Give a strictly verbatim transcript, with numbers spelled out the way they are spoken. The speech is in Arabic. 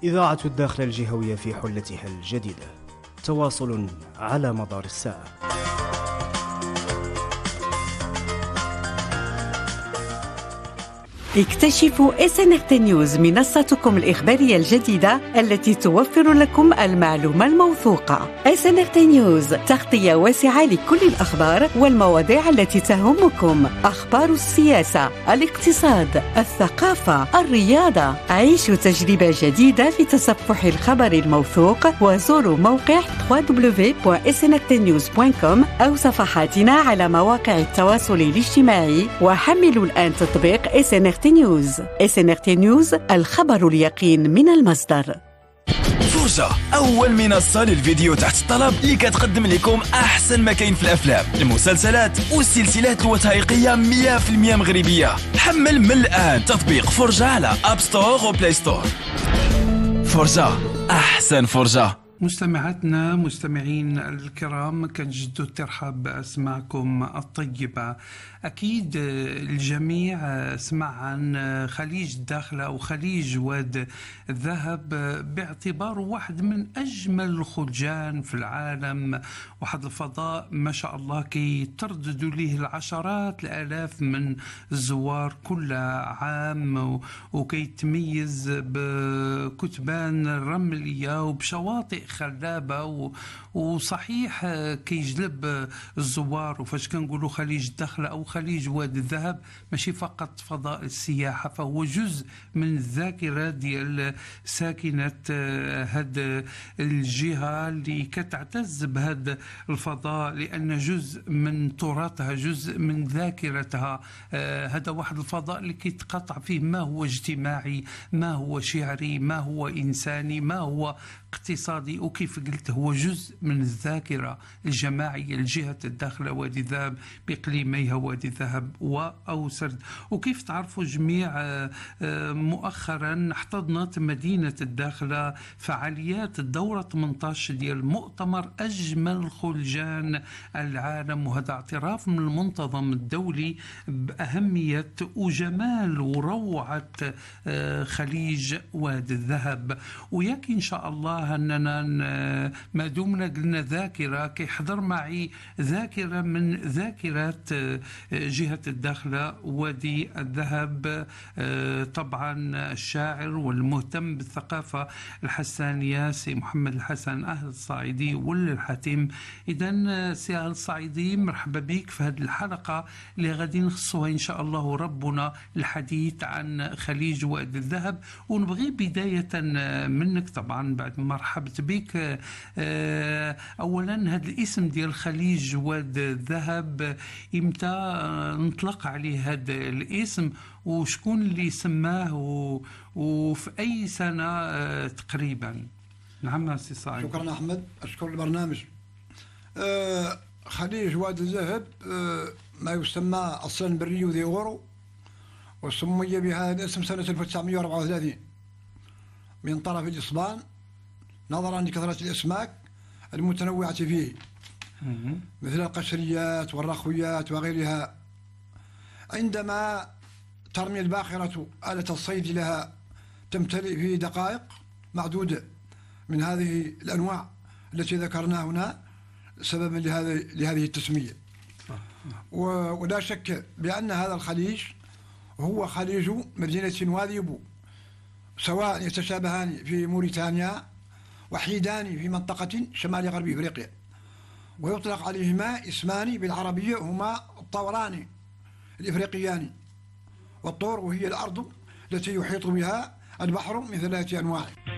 إذاعة الداخلة الجهوية في حلتها الجديدة، تواصل على مدار الساعة. اكتشفوا إس إن آر تي نيوز، منصتكم الإخبارية الجديدة التي توفر لكم المعلومة الموثوقة. إس إن آر تي نيوز، تغطية واسعة لكل الأخبار والمواضيع التي تهمكم، أخبار السياسة، الاقتصاد، الثقافة، الرياضة. عيشوا تجربة جديدة في تصفح الخبر الموثوق، وزوروا موقع دبليو دبليو دبليو دوت إس إن آر تي نيوز دوت كوم أو صفحاتنا على مواقع التواصل الاجتماعي، وحملوا الآن تطبيق إس إن آر تي نيوز. إس إن آر تي نيوز، الخبر اليقين من المصدر. فرجة، أول منصة للفيديو تحت الطلب اللي كتقدم لكم أحسن ما كاين في الأفلام، المسلسلات والسلسلات الوثائقية مية بالمية مغربية. حمل من الآن تطبيق فرجة على أب ستور وبلاي ستور. فرجة، أحسن فرجة. مستمعاتنا مستمعين الكرام، كنجدوا الترحاب بأسماعكم الطيبة. أكيد الجميع سمع عن خليج الداخلة أو خليج واد الذهب باعتباره واحد من أجمل الخلجان في العالم، واحد الفضاء ما شاء الله كي ترددوا ليه العشرات الآلاف من الزوار كل عام، وكي تميز بكتبان رملية وبشواطئ خلابة، وصحيح كيجلب الزوار. وفاش كنقولوا خليج الداخلة أو خليج واد الذهب ماشي فقط فضاء السياحة، فهو جزء من الذاكرة ديال ساكنة هاد الجهة اللي كتعتز بهذا الفضاء، لأن جزء من تراثها، جزء من ذاكرتها. هذا واحد الفضاء اللي كيتقطع فيه ما هو اجتماعي، ما هو شعري، ما هو إنساني، ما هو اقتصادي، وكيف قلت هو جزء من الذاكرة الجماعية لجهة الداخلة وادي الذهب بإقليميها وادي الذهب أو سرد. وكيف تعرفوا جميع مؤخرا احتضنت مدينة الداخلة فعاليات الدورة ثمانية عشر ديال مؤتمر أجمل خلجان العالم، وهذا اعتراف من المنتظم الدولي بأهمية وجمال وروعة خليج وادي الذهب. وياك إن شاء الله أننا ما دمنا قلنا ذاكرة، كيحضر معي ذاكرة من ذاكرات جهة الداخلة وادي الذهب، طبعا الشاعر والمهتم بالثقافة الحسانية سي محمد الحسن أهل الصعيدي ول الحاتم. إذن سي أهل الصعيدي، مرحبا بك في هذه الحلقة اللي غادي نخصوها إن شاء الله ربنا الحديث عن خليج وادي الذهب. ونبغي بداية منك طبعا بعد ما مرحبت بك، أولا هذا الاسم ديال خليج واد الذهب إمتى نطلق عليه هذا الاسم، وشكون اللي سماه، وفي أي سنة تقريبا؟ نعم سي صاعد. شكرا أحمد، أشكر البرنامج. آه خليج واد الذهب آه ما يسمى أصلا بريو ذي غورو، وسمي بهذا الاسم سنة ألف وتسعمائة وأربعة وثلاثين من طرف الإصبان، نظرا لكثرة الأسماك المتنوعة فيه مثل القشريات والرخويات وغيرها. عندما ترمي الباخرة آلة الصيد لها تمتلئ في دقائق معدودة من هذه الأنواع التي ذكرناها هنا سببا لهذه لهذه التسمية. ولا شك بأن هذا الخليج هو خليج مدينة وادي أبو، سواء يتشابهان في موريتانيا وحيدان في منطقة شمال غرب إفريقيا، ويطلق عليهما اسمان بالعربية هما الطوران الإفريقيان، والطور وهي الأرض التي يحيط بها البحر من ثلاثة أنواع.